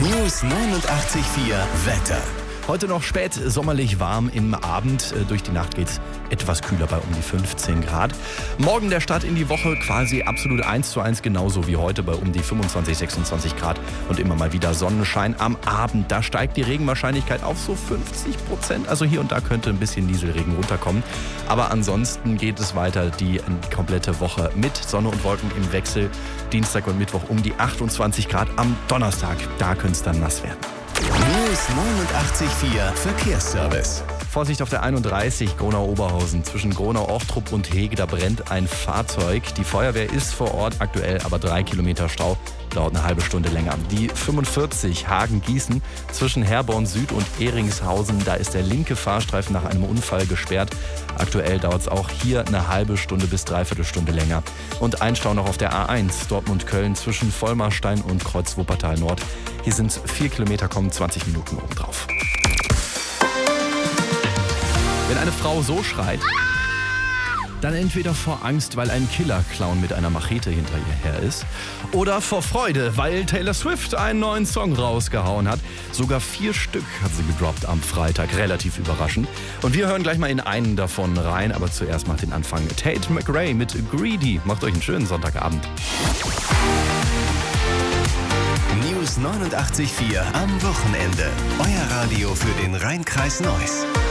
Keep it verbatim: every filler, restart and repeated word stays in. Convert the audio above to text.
News neunundachtzig Komma vier Wetter. Heute noch spät sommerlich warm im Abend. Durch die Nacht geht's etwas kühler bei um die fünfzehn Grad. Morgen der Start in die Woche quasi absolut eins zu eins genauso wie heute bei um die fünfundzwanzig, sechsundzwanzig Grad und immer mal wieder Sonnenschein. Am Abend, da steigt die Regenwahrscheinlichkeit auf so fünfzig Prozent. Also hier und da könnte ein bisschen Nieselregen runterkommen. Aber ansonsten geht es weiter die komplette Woche mit Sonne und Wolken im Wechsel. Dienstag und Mittwoch um die achtundzwanzig Grad. Am Donnerstag, da könnte es dann nass werden. News neunundachtzig Komma vier Verkehrsservice. Vorsicht auf der einunddreißig Gronau-Oberhausen. Zwischen Gronau-Orchtrup und Hege, da brennt ein Fahrzeug. Die Feuerwehr ist vor Ort, aktuell aber drei Kilometer Stau. Dauert eine halbe Stunde länger. Die fünfundvierzig Hagen-Gießen zwischen Herborn Süd und Ehringshausen. Da ist der linke Fahrstreifen nach einem Unfall gesperrt. Aktuell dauert es auch hier eine halbe Stunde bis dreiviertel Stunde länger. Und ein Stau noch auf der A eins Dortmund-Köln zwischen Vollmarstein und Kreuz Wuppertal Nord. Hier sind es vier Kilometer, kommen zwanzig Minuten obendrauf. Wenn eine Frau so schreit, dann entweder vor Angst, weil ein Killer-Clown mit einer Machete hinter ihr her ist, oder vor Freude, weil Taylor Swift einen neuen Song rausgehauen hat. Sogar vier Stück hat sie gedroppt am Freitag, relativ überraschend. Und wir hören gleich mal in einen davon rein, aber zuerst macht den Anfang Tate McRae mit Greedy. Macht euch einen schönen Sonntagabend. News neunundachtzig Komma vier am Wochenende. Euer Radio für den Rhein-Kreis Neuss.